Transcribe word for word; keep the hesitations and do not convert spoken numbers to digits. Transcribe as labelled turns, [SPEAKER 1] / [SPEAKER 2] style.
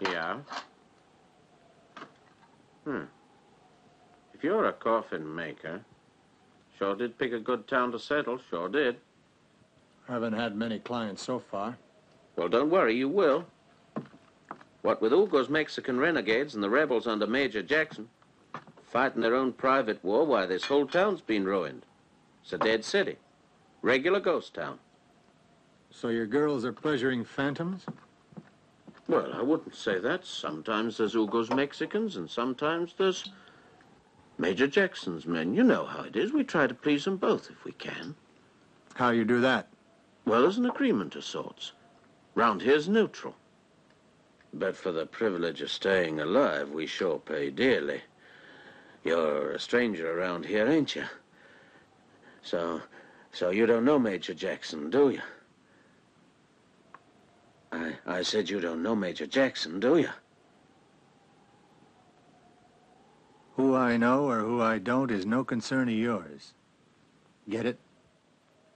[SPEAKER 1] Yeah? Hmm. If you're a coffin maker, sure did pick a good town to settle, sure did.
[SPEAKER 2] Haven't had many clients so far.
[SPEAKER 1] Well, don't worry, you will. What with Ugo's Mexican renegades and the rebels under Major Jackson, fighting their own private war, why, this whole town's been ruined. It's a dead city. Regular ghost town.
[SPEAKER 2] So your girls are pleasuring phantoms?
[SPEAKER 1] Well, I wouldn't say that. Sometimes there's Ugo's Mexicans, and sometimes there's Major Jackson's men. You know how it is. We try to please them both if we can.
[SPEAKER 2] How you do that?
[SPEAKER 1] Well, there's an agreement of sorts. Round here's neutral. But for the privilege of staying alive, we sure pay dearly. You're a stranger around here, ain't you? So, so you don't know Major Jackson, do you? I, I said you don't know Major Jackson, do you?
[SPEAKER 2] Who I know or who I don't is no concern of yours. Get it?